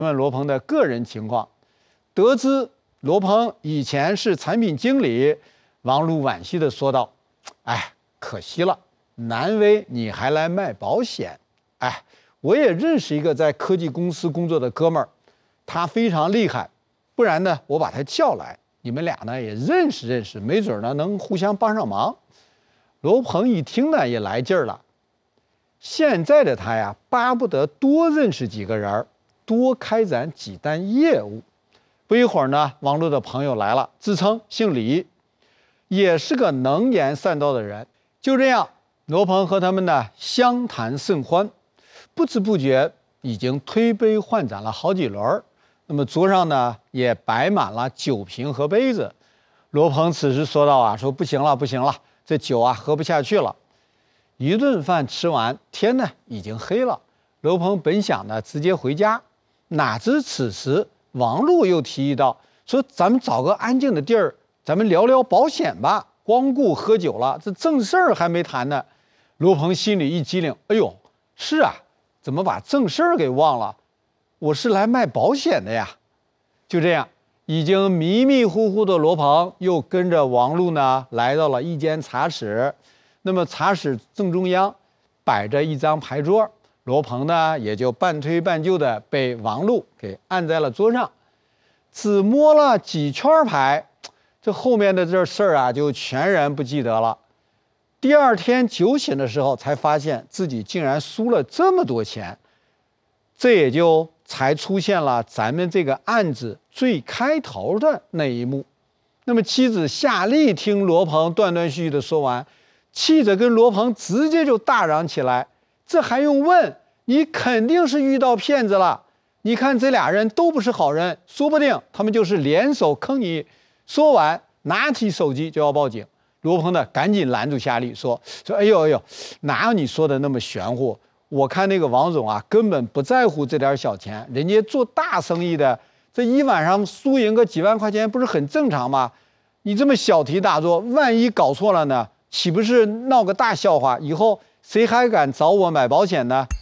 问罗鹏的个人情况，得知罗鹏以前是产品经理，王璐惋惜地说道：“哎，可惜了，难为你还来卖保险。哎，我也认识一个在科技公司工作的哥们儿，他非常厉害，不然呢，我把他叫来，你们俩呢也认识认识，没准呢能互相帮上忙。”罗鹏一听呢也来劲儿了，现在的他呀，巴不得多认识几个人，多开展几单业务。不一会儿呢，王璐的朋友来了，自称姓李，也是个能言善道的人。就这样，罗鹏和他们呢相谈甚欢，不知不觉已经推杯换盏了好几轮。那么桌上呢也摆满了酒瓶和杯子。罗鹏此时说道啊，说不行了不行了，这酒啊喝不下去了。一顿饭吃完，天呢已经黑了。罗鹏本想呢直接回家，哪知此时王璐又提议道，说咱们找个安静的地儿，咱们聊聊保险吧。光顾喝酒了，这正事儿还没谈呢。罗鹏心里一激灵，哎呦，是啊，怎么把正事儿给忘了？我是来卖保险的呀。就这样，已经迷迷糊糊的罗鹏又跟着王璐呢来到了一间茶室。那么茶室正中央摆着一张牌桌，罗鹏呢也就半推半就的被王璐给按在了桌上。只摸了几圈牌，这后面的这事儿啊就全然不记得了。第二天酒醒的时候，才发现自己竟然输了这么多钱，这也就才出现了咱们这个案子最开头的那一幕。那么妻子夏丽听罗鹏断断续续的说完，气着跟罗鹏直接就大嚷起来：“这还用问？你肯定是遇到骗子了！你看这俩人都不是好人，说不定他们就是联手坑你。”说完，拿起手机就要报警。罗鹏呢，赶紧拦住夏丽，说：“哎呦哎呦，哪有你说的那么玄乎？我看那个王总啊，根本不在乎这点小钱，人家做大生意的，这一晚上输赢个几万块钱，不是很正常吗？你这么小题大做，万一搞错了呢？岂不是闹个大笑话？以后谁还敢找我买保险呢？”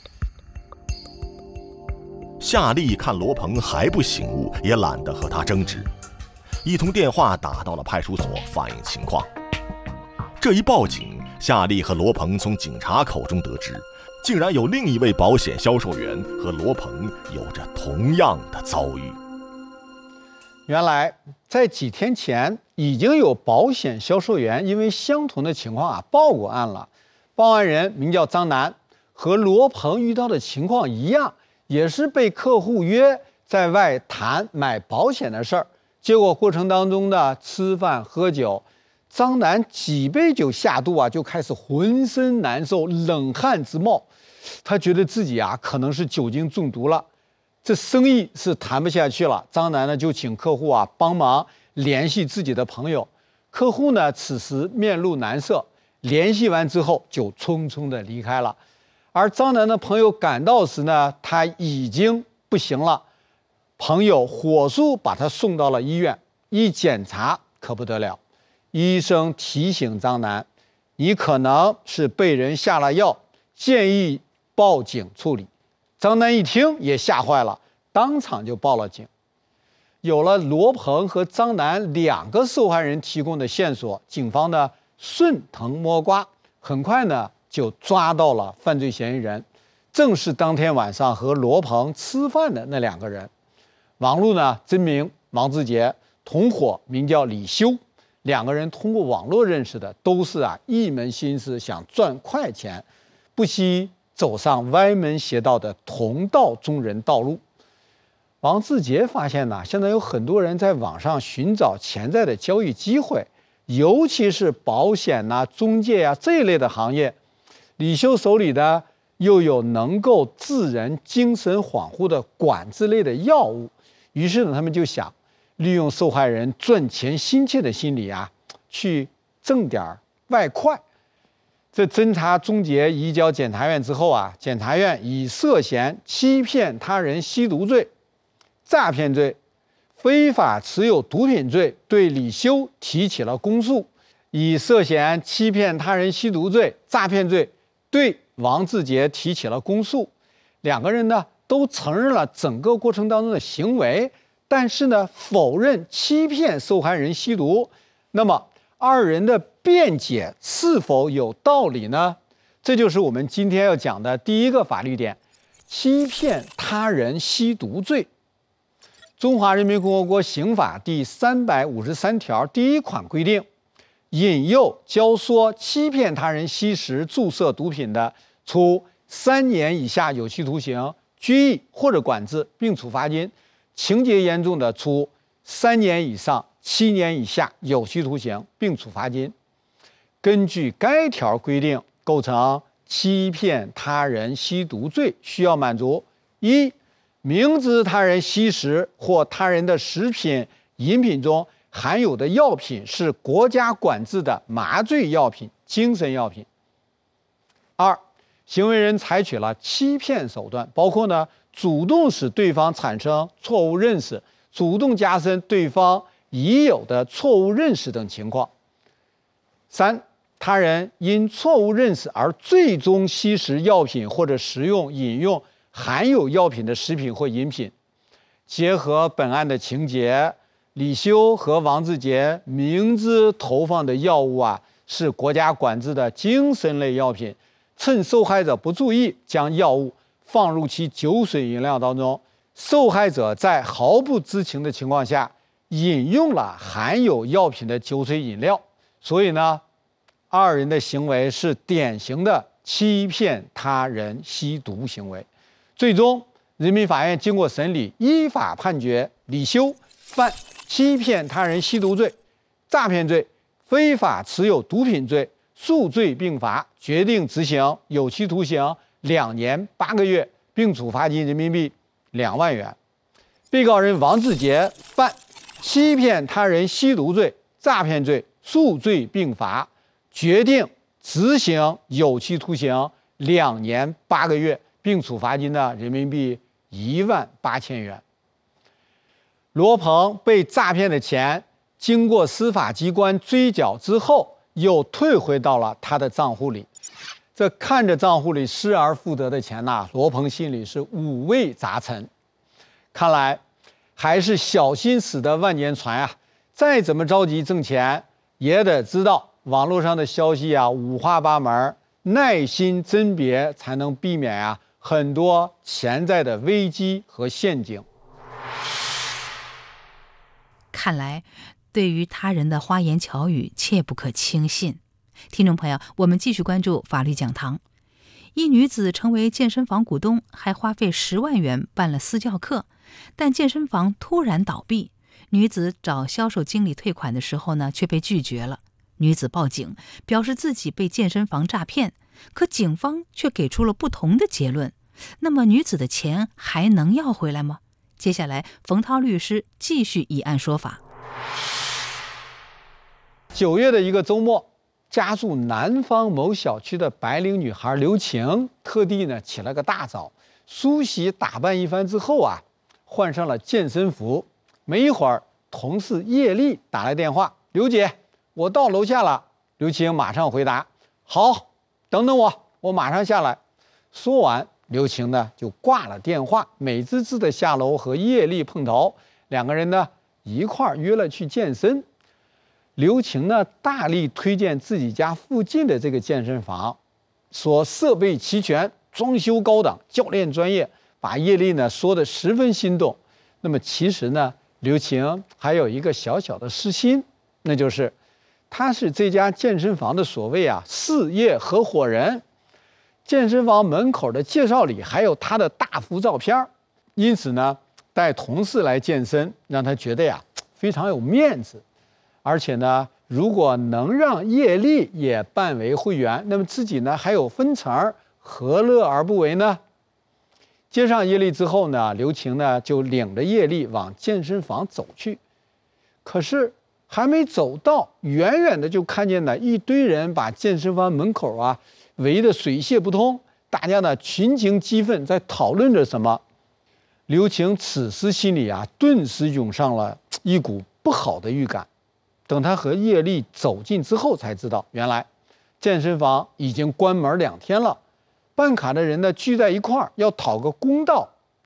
夏丽看罗鹏还不醒悟，也懒得和他争执，一通电话打到了派出所反映情况。这一报警，夏丽和罗鹏从警察口中得知，竟然有另一位保险销售员和罗鹏有着同样的遭遇。 原来在几天前，已经有保险销售员因为相同的情况报过案了。报案人名叫张楠，和罗鹏遇到的情况一样，也是被客户约在外谈买保险的事儿。结果过程当中的吃饭喝酒，张楠几杯酒下肚就开始浑身难受，冷汗直冒。他觉得自己可能是酒精中毒了，这生意是谈不下去了。张楠呢就请客户帮忙联系自己的朋友。客户呢此时面露难色，联系完之后就匆匆的离开了。而张楠的朋友赶到时呢，他已经不行了。朋友火速把他送到了医院，一检查可不得了，医生提醒张楠，你可能是被人下了药，建议报警处理。张楠一听也吓坏了，当场就报了警。有了罗鹏和张楠两个受害人提供的线索，警方呢顺藤摸瓜，很快呢就抓到了犯罪嫌疑人，正是当天晚上和罗鹏吃饭的那两个人。王璐呢真名王志杰，同伙名叫李修，两个人通过网络认识的，都是一门心思想赚快钱，不惜走上歪门邪道的同道中人道路。王志杰发现现在有很多人在网上寻找潜在的交易机会，尤其是保险中介这一类的行业。李修手里的又有能够致人精神恍惚的管制类的药物，于是呢，他们就想利用受害人赚钱心切的心理去挣点外快。这侦查终结移交检察院之后检察院以涉嫌欺骗他人吸毒罪、诈骗罪、非法持有毒品罪对李修提起了公诉，以涉嫌欺骗他人吸毒罪、诈骗罪对王志杰提起了公诉。两个人呢都承认了整个过程当中的行为，但是呢，否认欺骗受害人吸毒。那么，二人的辩解是否有道理呢？这就是我们今天要讲的第一个法律点：欺骗他人吸毒罪。中华人民共和国刑法第353条第1款规定，引诱、教唆、欺骗他人吸食、注射毒品的，处3年以下有期徒刑、拘役或者管制，并处罚金；情节严重的，处3年以上7年以下有期徒刑，并处罚金。根据该条规定，构成欺骗他人吸毒罪，需要满足：一、明知他人吸食或他人的食品、饮品中含有的药品是国家管制的麻醉药品、精神药品；二、行为人采取了欺骗手段，包括呢，主动使对方产生错误认识，主动加深对方已有的错误认识等情况；三、他人因错误认识而最终吸食药品或者食用、饮用含有药品的食品或饮品。结合本案的情节，李修和王志杰明知投放的药物是国家管制的精神类药品，趁受害者不注意，将药物放入其酒水饮料当中，受害者在毫不知情的情况下饮用了含有药品的酒水饮料，所以呢，二人的行为是典型的欺骗他人吸毒行为。最终，人民法院经过审理，依法判决李修犯欺骗他人吸毒罪、诈骗罪、非法持有毒品罪，数罪并罚，决定执行有期徒刑2年8个月，并处罚金人民币2万元。被告人王志杰犯欺骗他人吸毒罪、诈骗罪，数罪并罚，决定执行有期徒刑2年8个月，并处罚金的人民币18000元。罗鹏被诈骗的钱，经过司法机关追缴之后，又退回到了他的账户里。这看着账户里失而复得的钱罗鹏心里是五味杂陈。看来还是小心驶得万年船再怎么着急挣钱，也得知道网络上的消息五花八门，耐心甄别，才能避免很多潜在的危机和陷阱。 看来，对于他人的花言巧语，切不可轻信。听众朋友，我们继续关注法律讲堂。一女子成为健身房股东，还花费10万元办了私教课，但健身房突然倒闭。女子找销售经理退款的时候呢，却被拒绝了。女子报警，表示自己被健身房诈骗，可警方却给出了不同的结论。那么女子的钱还能要回来吗？接下来，冯涛律师继续以案说法。 9月的一个周末，家住南方某小区的白领女孩刘晴，特地呢起了个大早，梳洗打扮一番之后换上了健身服。没一会儿，同事叶丽打来电话：“刘姐，我到楼下了。”刘晴马上回答：“好，等等我马上下来。”说完，刘晴呢就挂了电话，美滋滋的下楼和叶丽碰头，两个人呢一块儿约了去健身。刘晴呢大力推荐自己家附近的这个健身房，说设备齐全，装修高档，教练专业，把叶丽呢说得十分心动。那么其实呢，刘晴还有一个小小的私心，那就是她是这家健身房的所谓事业合伙人。健身房门口的介绍里还有她的大幅照片，因此呢，带同事来健身，让她觉得非常有面子。而且呢，如果能让叶丽也办为会员，那么自己呢还有分成，何乐而不为呢？接上叶丽之后呢，刘晴呢就领着叶丽往健身房走去。可是还没走到，远远的就看见了一堆人把健身房门口围得水泄不通，大家呢群情激愤，在讨论着什么。刘晴此时心里顿时涌上了一股不好的预感。等他和叶丽走近之后，才知道原来健身房已经关门2天了。办卡的人呢聚在一块儿，要讨个公道，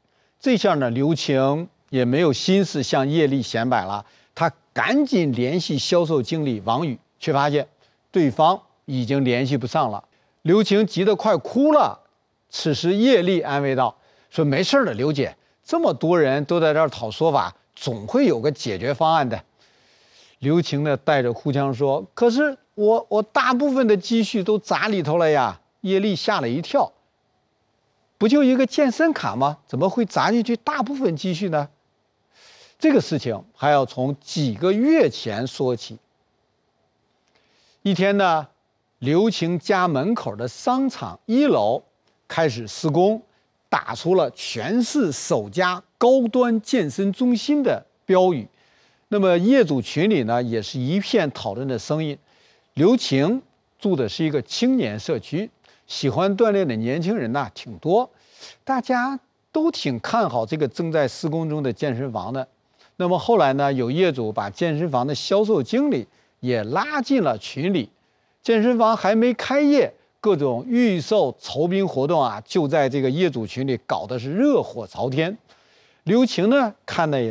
这下呢，刘晴也没有心思向叶丽显摆了，他赶紧联系销售经理王宇，却发现对方已经联系不上了。刘晴急得快哭了。此时叶丽安慰道：“说没事的，刘姐，这么多人都在这儿讨说法，总会有个解决方案的。”刘晴呢带着哭腔说：“可是我大部分的积蓄都砸里头了呀！”叶丽吓了一跳。不就一个健身卡吗？怎么会砸进去大部分积蓄呢？这个事情还要从几个月前说起。一天呢，刘晴家门口的商场1楼开始施工，打出了全市首家高端健身中心的标语。那么业主群里呢，也是一片讨论的声音。刘晴住的是一个青年社区，喜欢锻炼的年轻人呐挺多，大家都挺看好这个正在施工中的健身房的。那么后来呢，有业主把健身房的销售经理也拉进了群里。健身房还没开业，各种预售酬宾活动啊，就在这个业主群里搞得是热火朝天。刘晴呢看的也